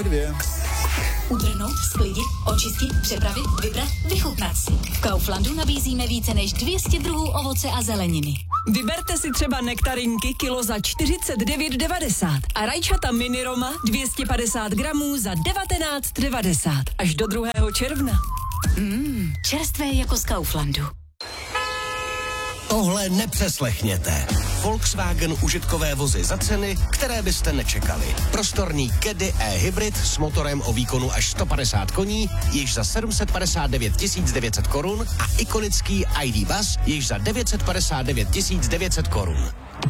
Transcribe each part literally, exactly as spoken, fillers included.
dvě. Utrhnout, sklidit, očistit, přepravit, vybrat, vychutnat si. V Kauflandu nabízíme více než dvě stě druhů ovoce a zeleniny. Vyberte si třeba nektarinky kilo za čtyřicet devět devadesát a rajčata mini Roma dvě stě padesát gramů za devatenáct devadesát až do druhého června. Mmm, čerstvé jako z Kauflandu. Tohle nepřeslechněte. Volkswagen užitkové vozy za ceny, které byste nečekali. Prostorný Caddy e-hybrid s motorem o výkonu až sto padesát koní, již za sedm set padesát devět tisíc devět set korun a ikonický I D Buzz, již za devět set padesát devět tisíc devět set korun.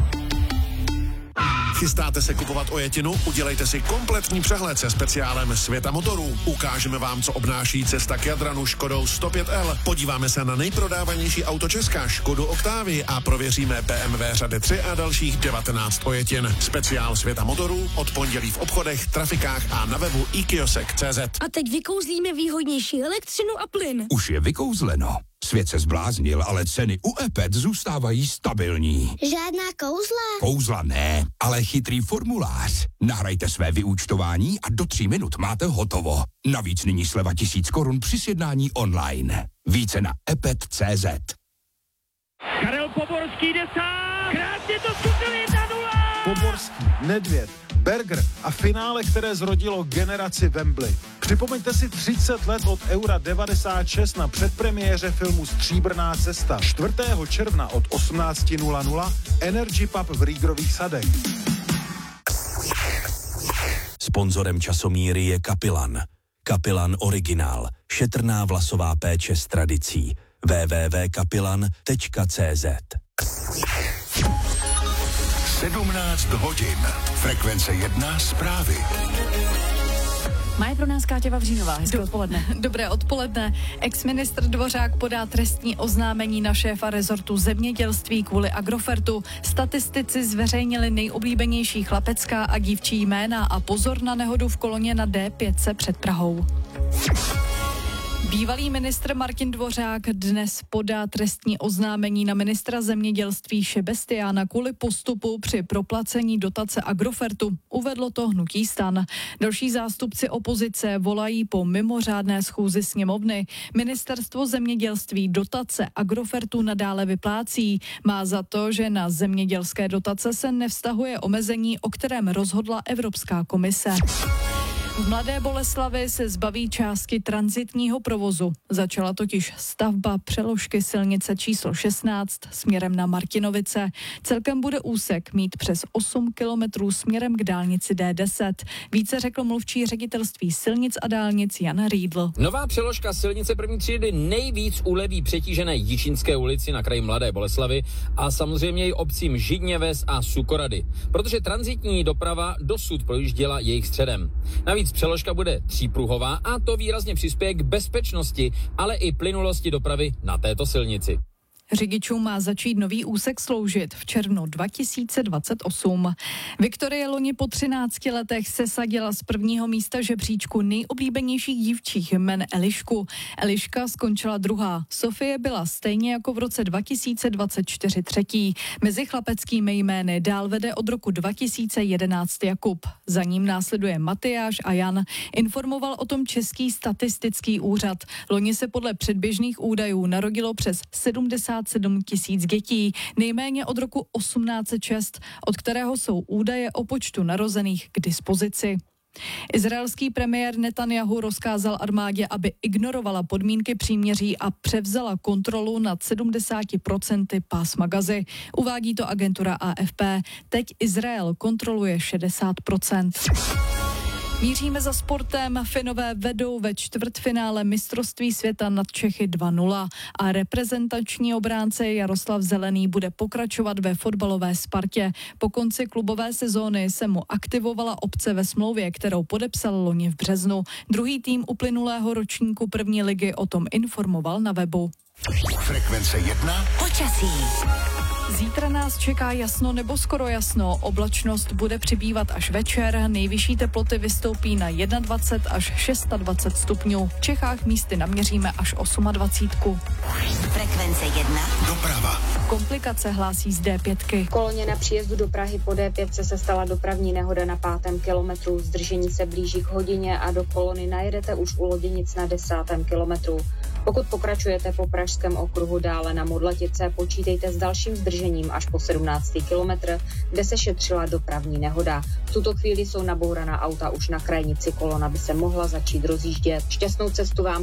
Chystáte se kupovat ojetinu? Udělejte si kompletní přehled se speciálem Světa motorů. Ukážeme vám, co obnáší cesta k Jadranu Škodou sto pět L. Podíváme se na nejprodávanější auto Česka, Škodu Octavii, a prověříme B M W řady tři a dalších devatenáct ojetin. Speciál Světa motorů od pondělí v obchodech, trafikách a na webu i kiosek tečka cé zet. A teď vykouzlíme výhodnější elektřinu a plyn. Už je vykouzleno. Svět se zbláznil, ale ceny u E P E T zůstávají stabilní. Žádná kouzla? Kouzla ne, ale chytrý formulář. Nahrajte své vyúčtování a do tří minut máte hotovo. Navíc nyní sleva tisíc korun při sjednání online. Více na e p e t tečka cé zet. Karel Poborský jde sám. Krásně to zkusil jedna nula. Poborský, Nedvěd, Berger a finále, které zrodilo generaci Wembley. Připomeňte si třicet let od Eura devadesát šest na předpremiéře filmu Stříbrná cesta. čtvrtého června od osmnáct nula nula Energy Pub v Rýgrových sadech. Sponzorem časomíry je Kapilan. Kapilan Originál. Šetrná vlasová péče s tradicí. w w w tečka kapilan tečka cé zet. sedmnáct hodin. Frekvence jedna zprávy. Má pro nás Káťa Vavřínová. Hezké Do, odpoledne. Dobré odpoledne. Ex-ministr Dvořák podá trestní oznámení na šéfa rezortu zemědělství kvůli Agrofertu. Statistici zveřejnili nejoblíbenější chlapecká a dívčí jména a pozor na nehodu v koloně na D pět před Prahou. Bývalý ministr Martin Dvořák dnes podá trestní oznámení na ministra zemědělství Šebestiána kvůli postupu při proplacení dotace Agrofertu. Uvedlo to hnutí STAN. Další zástupci opozice volají po mimořádné schůzi sněmovny. Ministerstvo zemědělství dotace Agrofertu nadále vyplácí. Má za to, že na zemědělské dotace se nevztahuje omezení, o kterém rozhodla Evropská komise. V Mladé Boleslavi se zbaví částky tranzitního provozu. Začala totiž stavba přeložky silnice číslo šestnáct směrem na Martinovice. Celkem bude úsek mít přes osm kilometrů směrem k dálnici D deset. Více řekl mluvčí ředitelství silnic a dálnic Jan Rýdl. Nová přeložka silnice první třídy nejvíc uleví přetížené Jičínské ulici na kraji Mladé Boleslavy a samozřejmě i obcím Židněves a Sukorady, protože tranzitní doprava dosud projížděla jejich středem. Navíc přeložka bude třípruhová a to výrazně přispěje k bezpečnosti, ale i plynulosti dopravy na této silnici. Řidičům má začít nový úsek sloužit v červnu dva tisíce dvacet osm. Viktorie loni po třinácti letech sesadila z prvního místa žebříčku nejoblíbenějších dívčích jmen Elišku. Eliška skončila druhá. Sofie byla stejně jako v roce dva tisíce dvacet čtyři třetí. Mezi chlapeckými jmény dál vede od roku dva tisíce jedenáct Jakub. Za ním následuje Matyáš a Jan. Informoval o tom Český statistický úřad. Loni se podle předběžných údajů narodilo přes sedmdesát sedm tisíc dětí, nejméně od roku osmnáct set šest, od kterého jsou údaje o počtu narozených k dispozici. Izraelský premiér Netanjahu rozkázal armádě, aby ignorovala podmínky příměří a převzala kontrolu nad sedmdesát procent pásma Gazy. Uvádí to agentura A F P. Teď Izrael kontroluje šedesát procent. Míříme za sportem. Finové vedou ve čtvrtfinále mistrovství světa nad Čechy dva nula a reprezentační obránce Jaroslav Zelený bude pokračovat ve fotbalové Spartě. Po konci klubové sezóny se mu aktivovala opce ve smlouvě, kterou podepsal loni v březnu. Druhý tým uplynulého ročníku první ligy o tom informoval na webu. Frekvence jedna. Počasí. Zítra nás čeká jasno nebo skoro jasno. Oblačnost bude přibývat až večer. Nejvyšší teploty vystoupí na dvacet jedna až dvacet šest stupňů. V Čechách místy naměříme až dvacet osm. Frekvence jedna. Doprava. Komplikace hlásí z D pět. Koloně na příjezdu do Prahy po D pět se stala dopravní nehoda na pátém kilometru. Zdržení se blíží k hodině a do kolony najedete už u Loděnic na desátém kilometru. Pokud pokračujete po pražském okruhu dále na Modletice, počítejte s dalším zdržením až po sedmnáctý kilometr, kde se šetřila dopravní nehoda. V tuto chvíli jsou nabouraná auta už na krajnici, kolona by se mohla začít rozjíždět. Šťastnou cestu vám